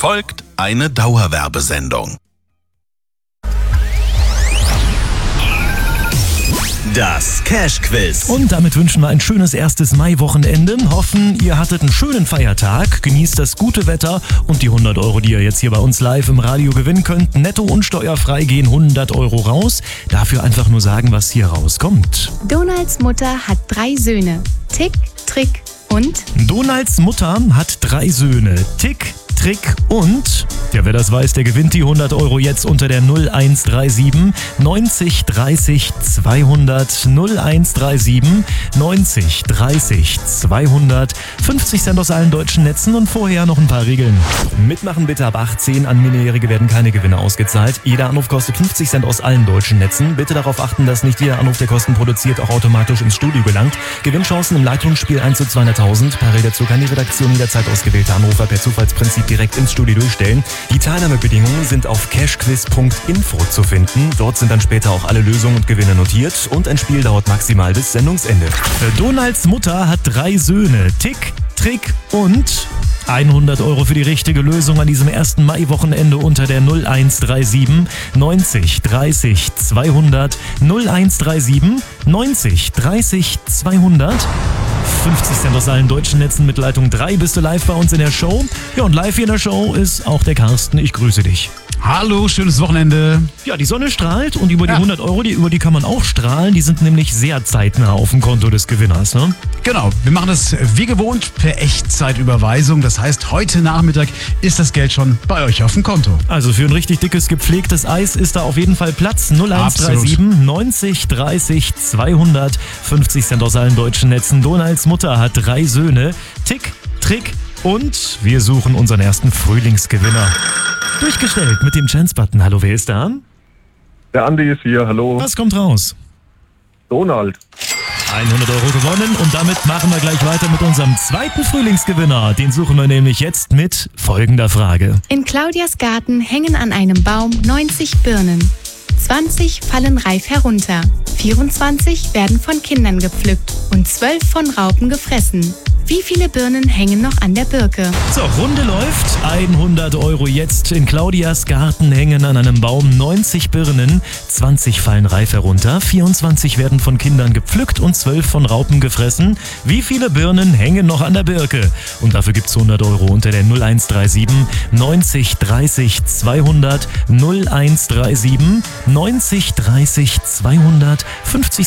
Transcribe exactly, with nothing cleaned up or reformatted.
folgt eine Dauerwerbesendung. Das Cash-Quiz. Und damit wünschen wir ein schönes erstes Mai-Wochenende. Hoffen, ihr hattet einen schönen Feiertag, genießt das gute Wetter und die hundert Euro, die ihr jetzt hier bei uns live im Radio gewinnen könnt. Netto und steuerfrei gehen hundert Euro raus. Dafür einfach nur sagen, was hier rauskommt. Donalds Mutter hat drei Söhne. Tick, Trick und... Donalds Mutter hat drei Söhne. Tick, Trick und... Ja, wer das weiß, der gewinnt die hundert Euro jetzt unter der null eins drei sieben neunzig dreißig zweihundert null eins drei sieben neunzig dreißig zweihundert. fünfzig Cent aus allen deutschen Netzen und vorher noch ein paar Regeln. Mitmachen bitte ab achtzehn. An Minderjährige werden keine Gewinne ausgezahlt. Jeder Anruf kostet fünfzig Cent aus allen deutschen Netzen. Bitte darauf achten, dass nicht jeder Anruf, der Kosten produziert, auch automatisch ins Studio gelangt. Gewinnchancen im Leitungsspiel eins zu zweihunderttausend. Parallel dazu kann die Redaktion jederzeit ausgewählte Anrufer per Zufallsprinzip direkt ins Studio durchstellen. Die Teilnahmebedingungen sind auf cashquiz punkt info zu finden. Dort sind dann später auch alle Lösungen und Gewinne notiert und ein Spiel dauert maximal bis Sendungsende. Donalds Mutter hat drei Söhne. Tick, Trick und... hundert Euro für die richtige Lösung an diesem ersten Mai-Wochenende unter der null eins drei sieben neunzig dreißig zweihundert null eins drei sieben neunzig dreißig zweihundert. fünfzig Cent aus allen deutschen Netzen mit Leitung drei bist du live bei uns in der Show. Ja, und live hier in der Show ist auch der Carsten. Ich grüße dich. Hallo, schönes Wochenende. Ja, die Sonne strahlt und über die Ja. hundert Euro, die, über die kann man auch strahlen. Die sind nämlich sehr zeitnah auf dem Konto des Gewinners, ne? Genau, wir machen das wie gewohnt per Echtzeitüberweisung. Das heißt, heute Nachmittag ist das Geld schon bei euch auf dem Konto. Also für ein richtig dickes, gepflegtes Eis ist da auf jeden Fall Platz. null eins drei sieben neunzig dreißig zweihundert. fünfzig Cent aus allen deutschen Netzen. Donalds Mutter hat drei Söhne. Tick, Trick und wir suchen unseren ersten Frühlingsgewinner. Durchgestellt mit dem Chance-Button. Hallo, wer ist da? Der Andi ist hier, hallo. Was kommt raus? Donald. hundert Euro gewonnen und damit machen wir gleich weiter mit unserem zweiten Frühlingsgewinner. Den suchen wir nämlich jetzt mit folgender Frage. In Claudias Garten hängen an einem Baum neunzig Birnen. zwanzig fallen reif herunter. vierundzwanzig werden von Kindern gepflückt und zwölf von Raupen gefressen. Wie viele Birnen hängen noch an der Birke? So, Runde läuft. hundert Euro jetzt. In Claudias Garten hängen an einem Baum neunzig Birnen. zwanzig fallen reif herunter. vierundzwanzig werden von Kindern gepflückt und zwölf von Raupen gefressen. Wie viele Birnen hängen noch an der Birke? Und dafür gibt's hundert Euro unter der null eins drei sieben neunzig dreißig zweihundert null eins drei sieben neunzig dreißig zweihundert. fünfzig